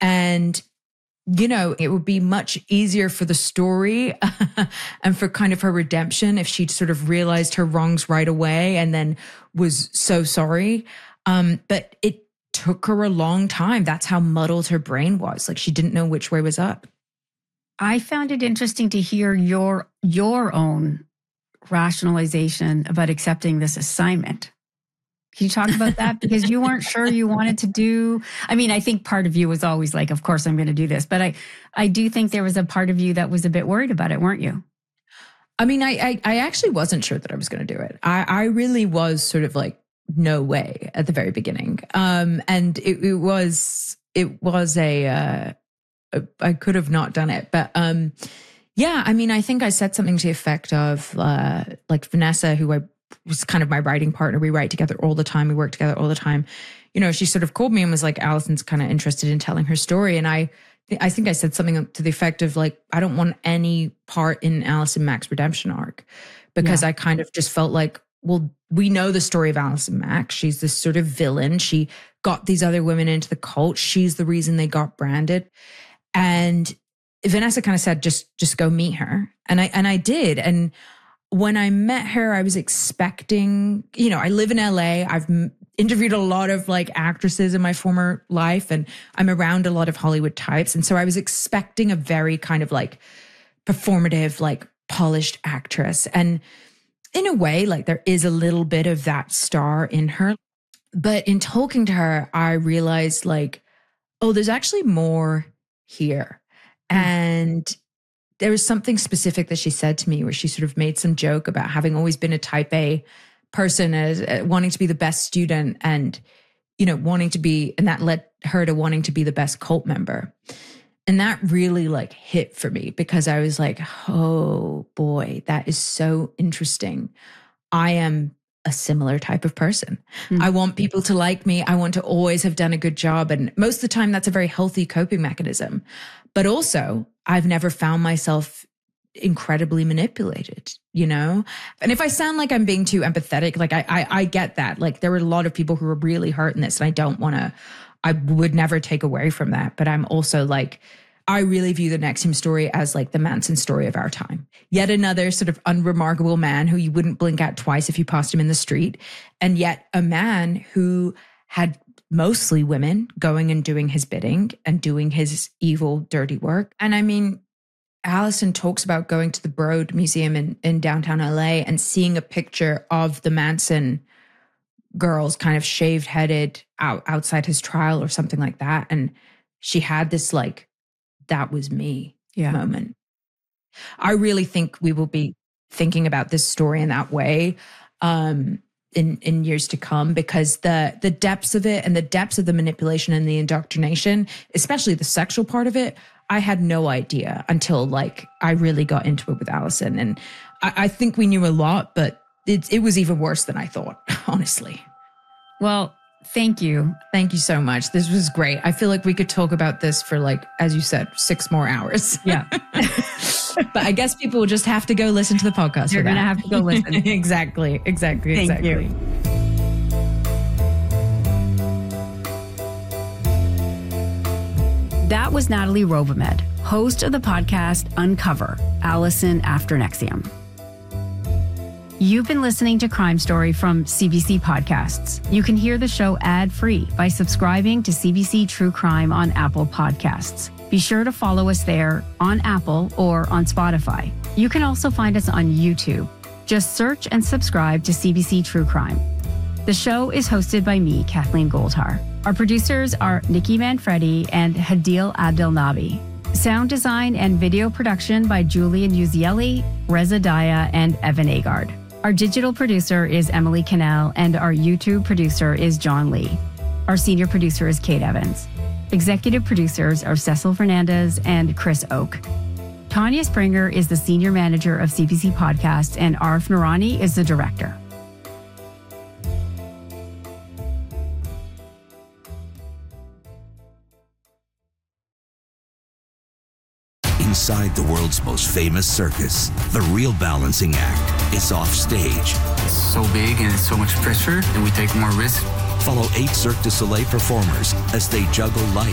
And, you know, it would be much easier for the story and for kind of her redemption if she'd sort of realized her wrongs right away and then was so sorry. But it took her a long time. That's how muddled her brain was. Like, she didn't know which way was up. I found it interesting to hear your own rationalization about accepting this assignment. Can you talk about that? Because you weren't sure you wanted to do, I mean, I think part of you was always like, of course I'm going to do this. But I do think there was a part of you that was a bit worried about it, weren't you? I mean, I actually wasn't sure that I was going to do it. I really was sort of like, no way at the very beginning. And it was I could have not done it. But yeah, I mean, I think I said something to the effect of like Vanessa, who was kind of my writing partner. We write together all the time. We work together all the time. You know, she sort of called me and was like, Alison's kind of interested in telling her story. And I think I said something to the effect of like, I don't want any part in Alison Mack's redemption arc, because I kind of just felt like, well, we know the story of Alison Mack. She's this sort of villain. She got these other women into the cult. She's the reason they got branded. And Vanessa kind of said, just go meet her. And I did. And when I met her, I was expecting, you know, I live in LA. I've interviewed a lot of like actresses in my former life, and I'm around a lot of Hollywood types. And so I was expecting a very kind of like performative, like polished actress. And in a way, like there is a little bit of that star in her. But in talking to her, I realized like, oh, there's actually more here. And there was something specific that she said to me where she sort of made some joke about having always been a type A person, as wanting to be the best student and, you know, wanting to be, and that led her to wanting to be the best cult member. And that really like hit for me, because I was like, oh boy, that is so interesting. I am a similar type of person. I want people to like me. I want to always have done a good job. And most of the time that's a very healthy coping mechanism. But also I've never found myself incredibly manipulated, you know? And if I sound like I'm being too empathetic, like I get that. Like there were a lot of people who were really hurt in this, and I would never take away from that. But I'm also like, I really view the NXIVM story as like the Manson story of our time. Yet another sort of unremarkable man who you wouldn't blink at twice if you passed him in the street. And yet a man who had mostly women going and doing his bidding and doing his evil, dirty work. And I mean, Alison talks about going to the Broad Museum in downtown LA and seeing a picture of the Manson girls kind of shaved headed outside his trial or something like that. And she had this like, that was me moment. I really think we will be thinking about this story in that way in years to come, because the depths of it and the depths of the manipulation and the indoctrination, especially the sexual part of it, I had no idea until like I really got into it with Alison. And I think we knew a lot, but it was even worse than I thought, honestly. Well, thank you. Thank you so much. This was great. I feel like we could talk about this for like, as you said, 6 more hours. Yeah. But I guess people will just have to go listen to the podcast. You're going to have to go listen. Exactly. Thank you. That was Natalie Robehmed, host of the podcast Uncover, Alison After NXIVM. You've been listening to Crime Story from CBC Podcasts. You can hear the show ad-free by subscribing to CBC True Crime on Apple Podcasts. Be sure to follow us there on Apple or on Spotify. You can also find us on YouTube. Just search and subscribe to CBC True Crime. The show is hosted by me, Kathleen Goldhar. Our producers are Nikki Manfredi and Hadil Abdelnabi. Sound design and video production by Julian Uzielli, Reza Daya, and Evan Agard. Our digital producer is Emily Cannell, and our YouTube producer is John Lee. Our senior producer is Kate Evans. Executive producers are Cecil Fernandez and Chris Oak. Tanya Springer is the senior manager of CBC Podcasts, and Arif Noorani is the director. Inside the world's most famous circus, the real balancing act is off stage. It's so big and it's so much pressure, and we take more risk. Follow 8 Cirque du Soleil performers as they juggle life